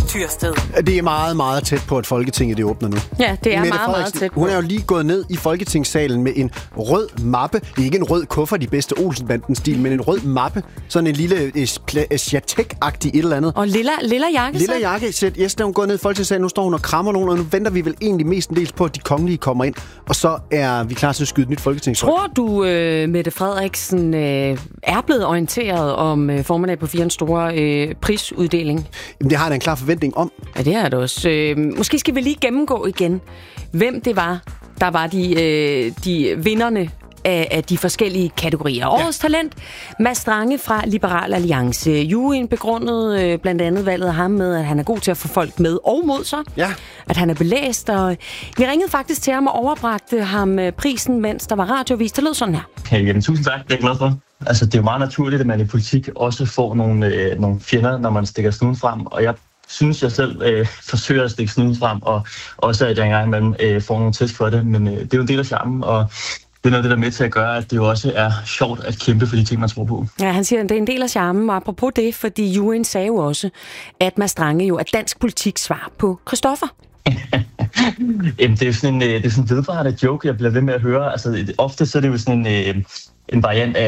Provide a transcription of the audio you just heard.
Tyrsted. Det er meget, meget tæt på, at Folketinget det åbner nu. Ja, det er meget tæt på. Hun er jo lige gået ned i Folketingssalen med en rød mappe. Ikke en rød kuffert i bedste Olsen-banden-stil, men en rød mappe. Sådan en lille Asiatek-agtig et eller andet. Og lilla jakke. Lilla jakke. Yes, da hun går ned i Folketingssalen, nu står hun og krammer nogen, og nu venter vi vel egentlig mestendels på, at de kongelige kommer ind. Og så er vi klar til at skyde et nyt folketingsvalg. Tror du, Mette Frederiksen er blevet orienteret om formiddag på 4's store prisuddeling? Jamen, det har jeg da en klar forventning om. Ja, det er det også. Måske skal vi lige gennemgå igen, hvem det var, der var de vinderne af de forskellige kategorier. Årets talent, Mads Strange fra Liberal Alliance. Juryen begrundede blandt andet valget af ham med, at han er god til at få folk med og mod sig. Ja. At han er belæst, og vi ringede faktisk til ham og overbragte ham prisen, mens der var radioavis. Det lød sådan her. Hey, jamen, tusind tak. Det er jeg glad for. Altså, det er jo meget naturligt, at man i politik også får nogle fjender, når man stikker snuden frem, og jeg synes, jeg selv forsøger at stikke snuden frem, og også at jeg engang imellem får nogle test for det, men det er jo en del af charmen, og det er noget af det, der er med til at gøre, at det jo også er sjovt at kæmpe for de ting, man tror på. Ja, han siger, at det er en del af charmen, og apropos det, fordi juryen sagde jo også, at Mads Strange jo er dansk politik svar på Christoffer. Jamen, det er sådan en vedvarende joke, jeg bliver ved med at høre. Altså, ofte så er det jo sådan en variant af,